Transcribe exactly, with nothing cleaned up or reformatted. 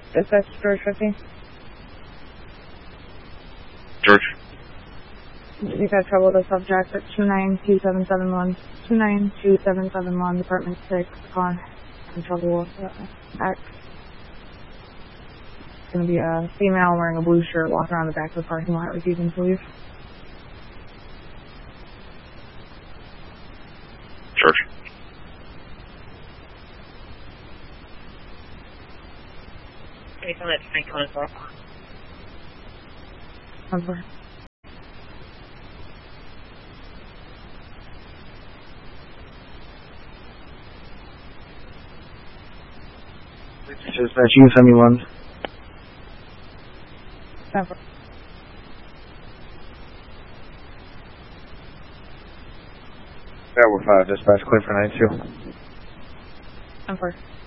Dispatch George fifty. George. We've had trouble with the subject at two nine two seven seven one. two nine two seven seven one, Department six, on in trouble with uh, X. It's going to be a female wearing a blue shirt walking around the back of the parking lot refusing to leave. George. Can you tell that Frank on as well? Over. Dispatch U seventy-one. Over. Tower five, dispatch clear for nine two. Over.